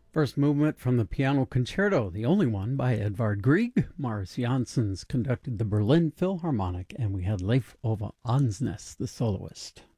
First movement from the Piano Concerto, the only one by Edvard Grieg. Mars Janssens conducted the Berlin Philharmonic, and we had Leif Ove Ansnes, the soloist.